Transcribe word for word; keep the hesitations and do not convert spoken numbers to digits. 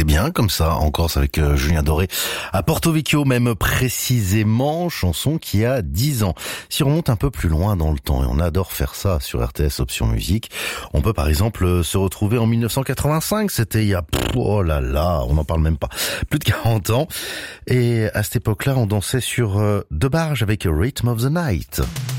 C'était bien comme ça, en Corse avec euh, Julien Doré. À Porto Vecchio même précisément, chanson qui a dix ans. Si on remonte un peu plus loin dans le temps, et on adore faire ça sur R T S Option Musique, on peut par exemple se retrouver en mille neuf cent quatre-vingt-cinq, c'était il y a, oh là là, on n'en parle même pas, plus de quarante ans. Et à cette époque-là, on dansait sur euh, deux barges avec Rhythm of the Night.